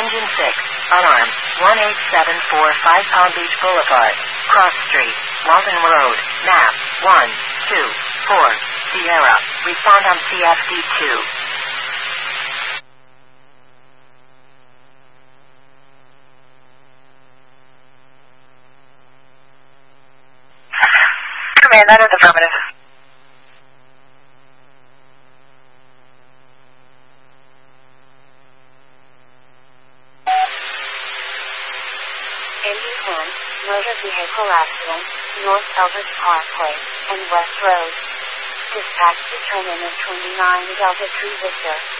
Engine 6, alarm, 18745 Palm Beach Boulevard, Cross Street, Walton Road, map, 124, Sierra, respond on CFD2. Command, that is affirmative. Engine 10, motor vehicle accident, North Elvis Parkway, and West Road. Dispatch to turn in at 29 Delta 3 Victor.